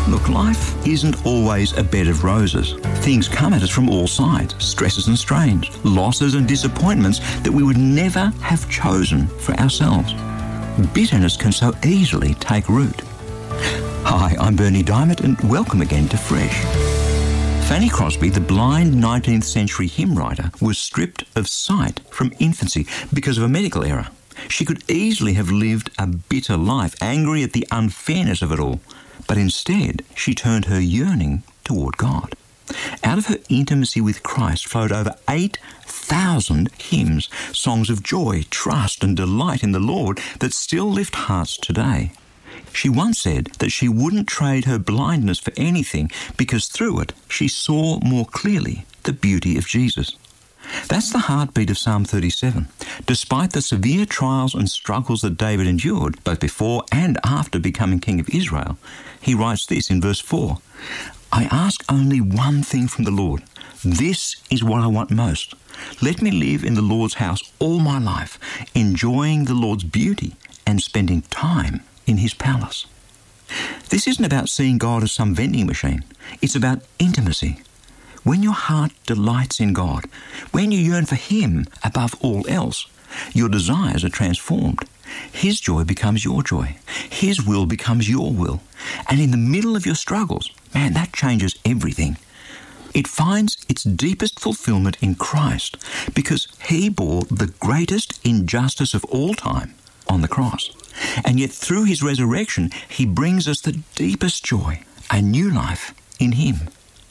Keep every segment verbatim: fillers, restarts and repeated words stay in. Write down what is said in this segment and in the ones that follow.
Look, life isn't always a bed of roses. Things come at us from all sides, stresses and strains, losses and disappointments that we would never have chosen for ourselves. Bitterness can so easily take root. Hi, I'm Bernie Diamond and welcome again to Fresh. Fanny Crosby, the blind nineteenth century hymn writer, was stripped of sight from infancy because of a medical error. She could easily have lived a bitter life, angry at the unfairness of it all. But instead, she turned her yearning toward God. Out of her intimacy with Christ flowed over eight thousand hymns, songs of joy, trust and delight in the Lord that still lift hearts today. She once said that she wouldn't trade her blindness for anything because through it she saw more clearly the beauty of Jesus. That's the heartbeat of Psalm thirty-seven. Despite the severe trials and struggles that David endured, both before and after becoming king of Israel, he writes this in verse four, "I ask only one thing from the Lord. This is what I want most. Let me live in the Lord's house all my life, enjoying the Lord's beauty and spending time in his palace." This isn't about seeing God as some vending machine. It's about intimacy. When your heart delights in God, when you yearn for him above all else, your desires are transformed. His joy becomes your joy. His will becomes your will. And in the middle of your struggles, man, that changes everything. It finds its deepest fulfillment in Christ because he bore the greatest injustice of all time on the cross. And yet through his resurrection, he brings us the deepest joy, a new life in him.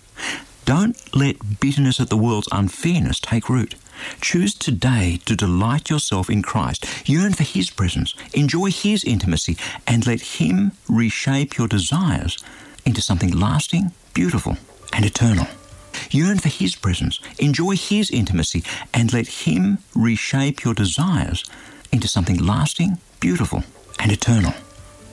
Don't let bitterness at the world's unfairness take root. Choose today to delight yourself in Christ. Yearn for his presence, enjoy his intimacy, and let him reshape your desires into something lasting, beautiful, and eternal. Yearn for his presence, enjoy his intimacy, and let him reshape your desires into something lasting, beautiful, and eternal.